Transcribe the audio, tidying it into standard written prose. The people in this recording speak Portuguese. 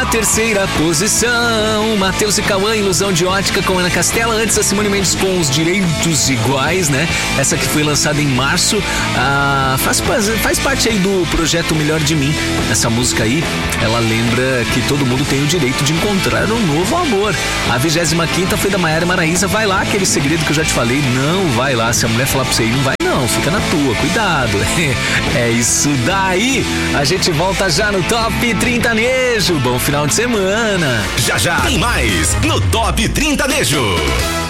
Na terceira posição, Matheus e Cauã, Ilusão de Ótica com Ana Castela. Antes, a Simone Mendes com Os Direitos Iguais, né? Essa que foi lançada em março. Faz parte aí do projeto Melhor de Mim. Essa música aí, ela lembra que todo mundo tem o direito de encontrar um novo amor. A 25ª foi da Maiara Maraíza. Vai lá, aquele segredo que eu já te falei. Não vai lá. Se a mulher falar pra você ir, não vai não. Fica na tua, cuidado. É isso daí. A gente volta já no Top 30 Nejo. Bom final de semana. Já tem mais no Top 30 Nejo.